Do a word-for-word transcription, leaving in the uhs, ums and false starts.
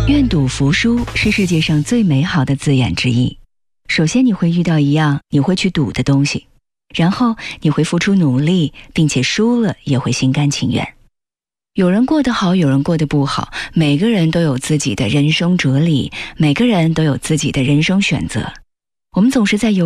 愿赌服输是世界上最美好的字眼之一。首先你会遇到一样你会去赌的东西，然后你会付出努力，并且输了也会心甘情愿。有人过得好，有人过得不好，每个人都有自己的人生哲理，每个人都有自己的人生选择。我们总是在犹